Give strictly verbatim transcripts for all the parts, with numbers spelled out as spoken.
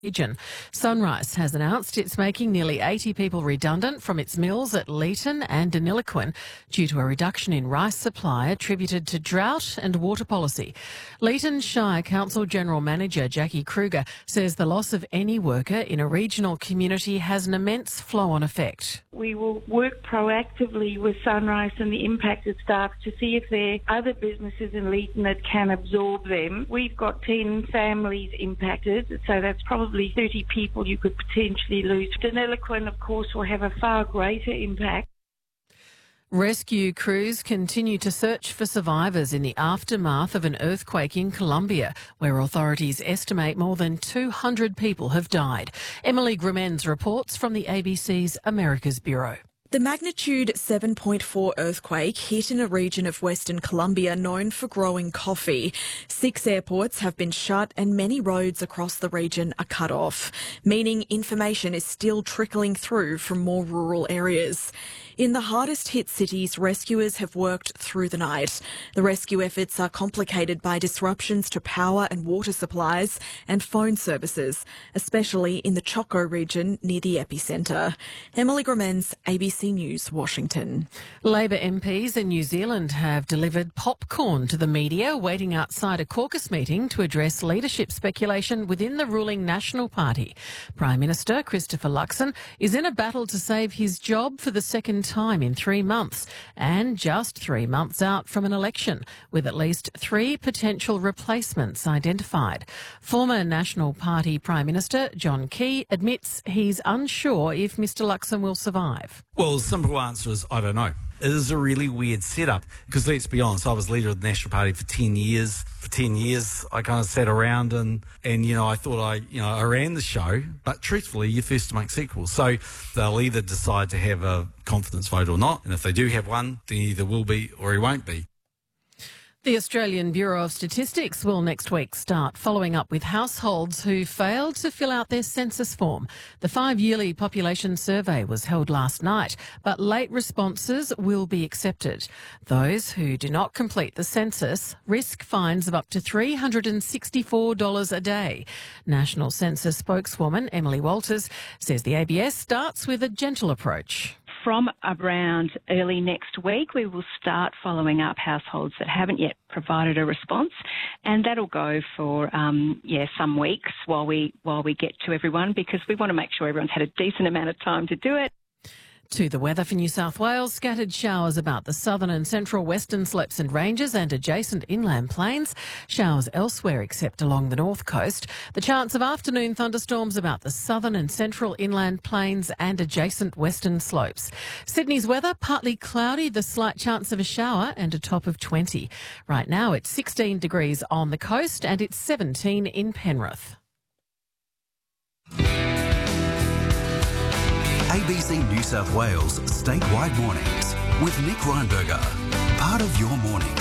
region. Sunrise has announced it's making nearly eighty people redundant from its mills at Leeton and Deniliquin due to a reduction in rice supply attributed to drought and water policy. Leeton Shire Council General Manager Jackie Kruger says the loss of any worker in a regional community has an immense flow-on effect. We will work proactively with Sunrise and the impacted staff to see if there are other businesses in Leeton that can absorb them. We've got ten families impacted, so that's probably thirty people you could potentially lose. Deniliquin, of course, will have a far greater impact. Rescue crews continue to search for survivors in the aftermath of an earthquake in Colombia, where authorities estimate more than two hundred people have died. Emily Grimenz reports from the A B C's Americas Bureau. The magnitude seven point four earthquake hit in a region of Western Colombia known for growing coffee. Six airports have been shut and many roads across the region are cut off, meaning information is still trickling through from more rural areas. In the hardest hit cities, rescuers have worked through the night. The rescue efforts are complicated by disruptions to power and water supplies and phone services, especially in the Choco region near the epicentre. Emily Grimenz, A B C News, Washington. Labor M Ps in New Zealand have delivered popcorn to the media waiting outside a caucus meeting to address leadership speculation within the ruling National Party. Prime Minister Christopher Luxon is in a battle to save his job for the second time in three months and just three months out from an election, with at least three potential replacements identified. Former National Party Prime Minister John Key admits he's unsure if Mr Luxon will survive. Well, the simple answer is I don't know. It is a really weird setup because, let's be honest, I was leader of the National Party for ten years. For ten years, I kind of sat around and, and, you know, I thought I, you know, I ran the show. But truthfully, you're first to make sequels. So they'll either decide to have a confidence vote or not. And if they do have one, then he either will be or he won't be. The Australian Bureau of Statistics will next week start following up with households who failed to fill out their census form. The five-yearly population survey was held last night, but late responses will be accepted. Those who do not complete the census risk fines of up to three hundred sixty-four dollars a day. National Census spokeswoman Emily Walters says the A B S starts with a gentle approach. From around early next week, we will start following up households that haven't yet provided a response, and that'll go for um, yeah some weeks while we while we get to everyone, because we want to make sure everyone's had a decent amount of time to do it. To the weather for New South Wales, scattered showers about the southern and central western slopes and ranges and adjacent inland plains. Showers elsewhere except along the north coast. The chance of afternoon thunderstorms about the southern and central inland plains and adjacent western slopes. Sydney's weather, partly cloudy, the slight chance of a shower and a top of twenty. Right now it's sixteen degrees on the coast and it's seventeen in Penrith. A B C New South Wales statewide mornings with Nick Reinberger, part of your morning.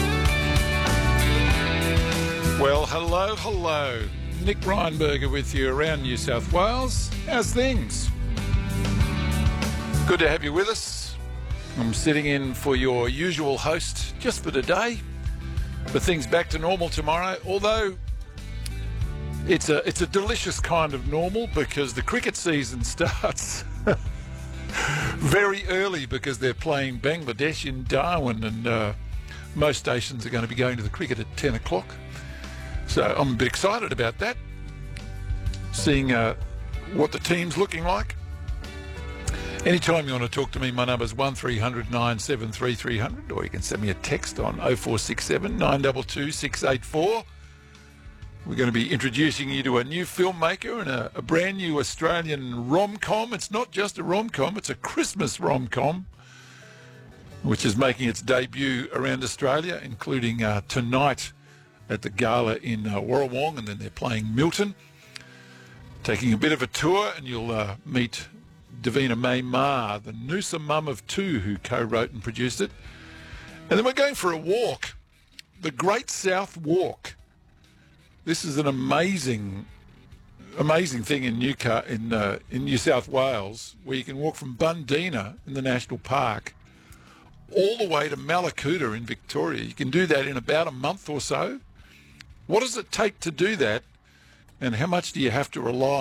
Well, hello, hello. Nick Reinberger with you around New South Wales. How's things? Good to have you with us. I'm sitting in for your usual host just for today, but things back to normal tomorrow, although it's a, it's a delicious kind of normal because the cricket season starts very early because they're playing Bangladesh in Darwin, and uh, most stations are going to be going to the cricket at ten o'clock. So I'm a bit excited about that, seeing uh, what the team's looking like. Anytime you want to talk to me, my number's one three hundred nine seven three three hundred, or you can send me a text on oh four six seven nine two two six eight four. We're going to be introducing you to a new filmmaker and a, a brand new Australian rom-com. It's not just a rom-com, it's a Christmas rom-com, which is making its debut around Australia, including uh, tonight at the gala in uh, Warrawong, and then they're playing Milton. Taking a bit of a tour, and you'll uh, meet Davina May Marr, the Noosa mum of two, who co-wrote and produced it. And then we're going for a walk, the Great South Walk. This is an amazing, amazing thing in New in uh, in New South Wales, where you can walk from Bundeena in the National Park all the way to Mallacoota in Victoria. You can do that in about a month or so. What does it take to do that, and how much do you have to rely